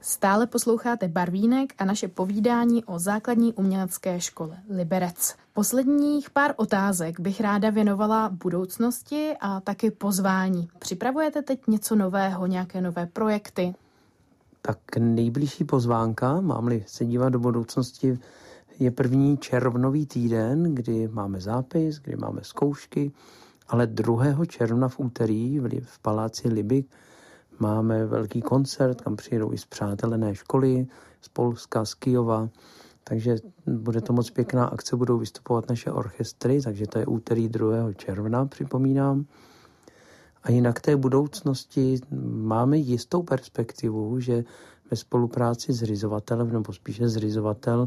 Stále posloucháte Barvínek a naše povídání o základní umělecké škole Liberec. Posledních pár otázek bych ráda věnovala budoucnosti a taky pozvání. Připravujete teď něco nového, nějaké nové projekty? Tak nejbližší pozvánka, mám-li se dívat do budoucnosti, je 1. červnový týden, kdy máme zápis, kdy máme zkoušky, ale 2. června v úterý v paláci Libik máme velký koncert, kam přijedou i spřátelené školy z Polska, z Kyjova, takže bude to moc pěkná akce, budou vystupovat naše orchestry, takže to je úterý 2. června, připomínám. A jinak té budoucnosti máme jistou perspektivu, že ve spolupráci s zřizovatelem, nebo spíše zřizovatel,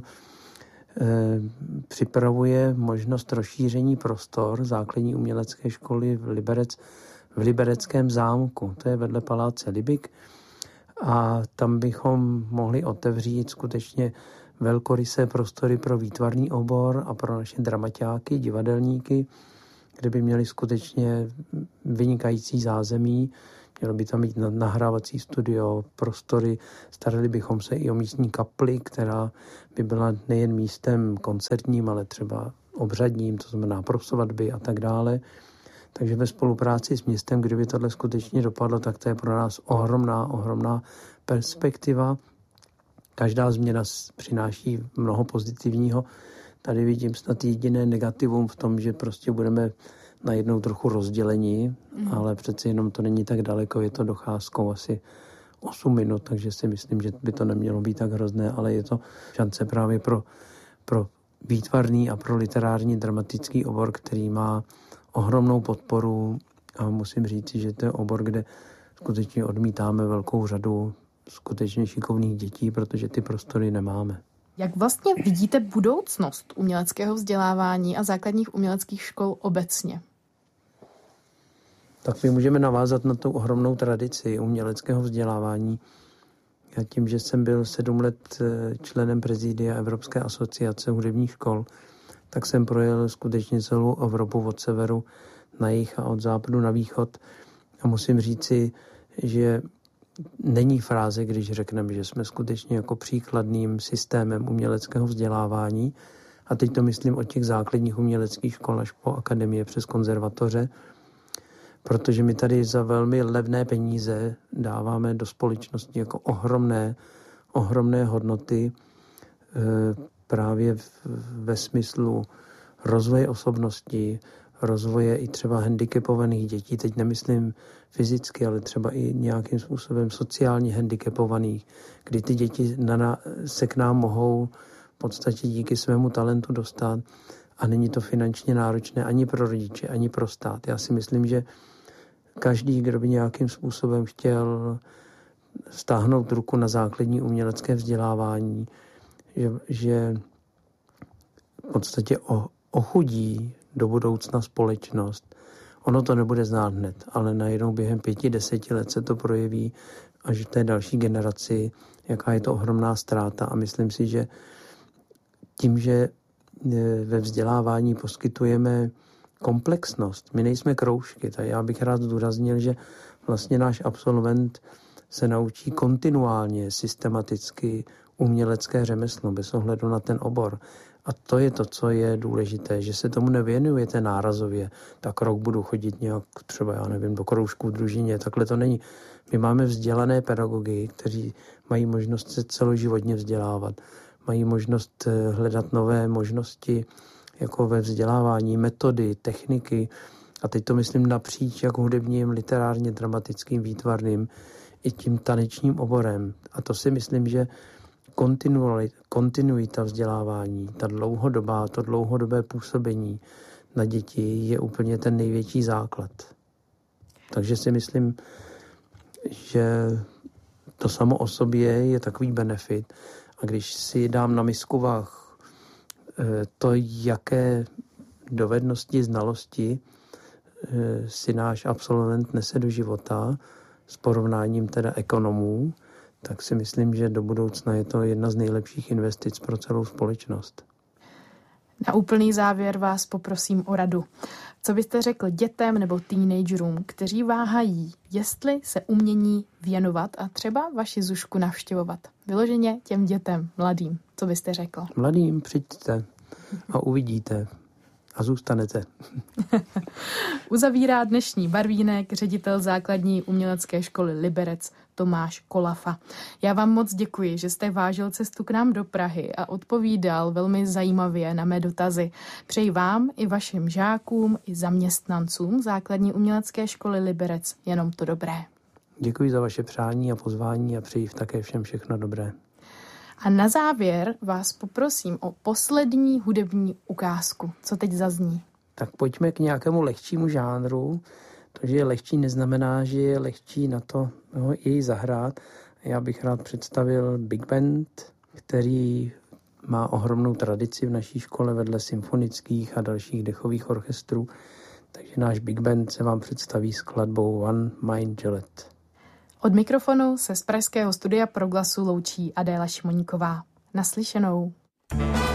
připravuje možnost rozšíření prostor základní umělecké školy v Libereckém zámku. To je vedle paláce Libik. A tam bychom mohli otevřít skutečně velkorysé prostory pro výtvarný obor a pro naše dramaťáky, divadelníky, kde by měli skutečně vynikající zázemí. Mělo by tam mít nahrávací studio, prostory. Starali bychom se i o místní kapli, která by byla nejen místem koncertním, ale třeba obřadním, to znamená pro svatby a tak dále. Takže ve spolupráci s městem, kdyby tohle skutečně dopadlo, tak to je pro nás ohromná perspektiva. Každá změna přináší mnoho pozitivního. Tady vidím snad jediné negativum v tom, že prostě budeme najednou trochu rozdělení, ale přeci jenom to není tak daleko, je to docházkou asi 8 minut, takže si myslím, že by to nemělo být tak hrozné, ale je to šance právě pro výtvarný a pro literární dramatický obor, který má ohromnou podporu a musím říct, že to je obor, kde skutečně odmítáme velkou řadu skutečně šikovných dětí, protože ty prostory nemáme. Jak vlastně vidíte budoucnost uměleckého vzdělávání a základních uměleckých škol obecně? Tak my můžeme navázat na tu ohromnou tradici uměleckého vzdělávání. Já tím, že jsem byl 7 let členem prezidia Evropské asociace hudebních škol, tak jsem projel skutečně celou Evropu od severu na jih a od západu na východ. A musím říci, že není fráze, když řekneme, že jsme skutečně jako příkladným systémem uměleckého vzdělávání. A teď to myslím od těch základních uměleckých škol až po akademie přes konzervatoře, protože my tady za velmi levné peníze dáváme do společnosti jako ohromné hodnoty právě ve smyslu rozvoje osobnosti, rozvoje i třeba handicapovaných dětí. Teď nemyslím fyzicky, ale třeba i nějakým způsobem sociálně handicapovaných, kdy ty děti se k nám mohou v podstatě díky svému talentu dostat a není to finančně náročné ani pro rodiče, ani pro stát. Já si myslím, že každý, kdo by nějakým způsobem chtěl stáhnout ruku na základní umělecké vzdělávání, že v podstatě ochudí do budoucna společnost. Ono to nebude znát hned, ale najednou během 5-10 let se to projeví až v té další generaci, jaká je to ohromná ztráta. A myslím si, že tím, že ve vzdělávání poskytujeme komplexnost, my nejsme kroužky, tak já bych rád zdůraznil, že vlastně náš absolvent se naučí kontinuálně, systematicky umělecké řemeslo bez ohledu na ten obor. A to je to, co je důležité, že se tomu nevěnujete nárazově. Tak rok budu chodit nějak třeba, já nevím, do kroužku v družině, takhle to není. My máme vzdělané pedagogy, kteří mají možnost se celoživotně vzdělávat, mají možnost hledat nové možnosti jako ve vzdělávání, metody, techniky. A teď to myslím napříč jak hudebním, literárně, dramatickým, výtvarným i tím tanečním oborem. A to si myslím, že kontinuita vzdělávání, to dlouhodobé působení na děti je úplně ten největší základ. Takže si myslím, že to samo o sobě je takový benefit. A když si dám na misku vah to, jaké dovednosti, znalosti si náš absolvent nese do života s porovnáním teda ekonomů, tak si myslím, že do budoucna je to jedna z nejlepších investic pro celou společnost. Na úplný závěr vás poprosím o radu. Co byste řekl dětem nebo teenagerům, kteří váhají, jestli se umění věnovat a třeba vaši Zušku navštěvovat? Vyloženě těm dětem, mladým. Co byste řekl? Mladým přijďte a uvidíte a zůstanete. Uzavírá dnešní Barvínek ředitel základní umělecké školy Liberec Tomáš Kolafa. Já vám moc děkuji, že jste vážil cestu k nám do Prahy a odpovídal velmi zajímavě na mé dotazy. Přeji vám i vašim žákům i zaměstnancům základní umělecké školy Liberec jenom to dobré. Děkuji za vaše přání a pozvání a přeji také všem všechno dobré. A na závěr vás poprosím o poslední hudební ukázku. Co teď zazní? Tak pojďme k nějakému lehčímu žánru. To, že je lehčí, neznamená, že je lehčí na to jej zahrát. Já bych rád představil Big Band, který má ohromnou tradici v naší škole vedle symfonických a dalších dechových orchestrů. Takže náš Big Band se vám představí skladbou One Mind Gillette. Od mikrofonu se z pražského studia Proglasu loučí Adéla Šimoníková. Naslyšenou.